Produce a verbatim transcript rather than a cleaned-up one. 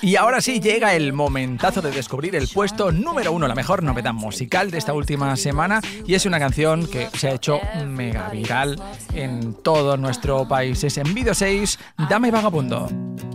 Y ahora sí llega el momentazo de descubrir el puesto número uno, la mejor novedad musical de esta última semana, y es una canción que se ha hecho mega viral en todo nuestro país. Es Envido seis, Dame Vagabundo.